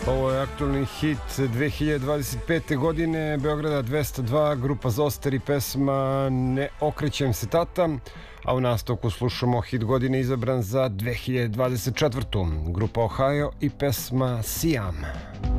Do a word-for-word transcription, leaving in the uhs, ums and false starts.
Ovo je aktualni hit dve hiljade dvadeset pete. godine, Beograda dvesta dva, grupa Zoster i pesma Ne okrećem se tata, a u nastavku slušamo hit godine izabran za dve hiljade dvadeset četvrtu. Grupa Ohio i pesma Siam.